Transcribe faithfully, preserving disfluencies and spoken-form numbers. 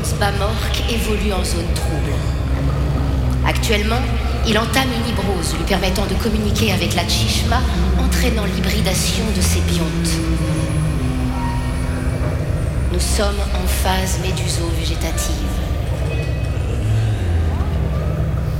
Bamork évolue en zone trouble. Actuellement, il entame une hybrose lui permettant de communiquer avec la Tchishma, entraînant l'hybridation de ses biontes. Nous sommes en phase méduso-végétative.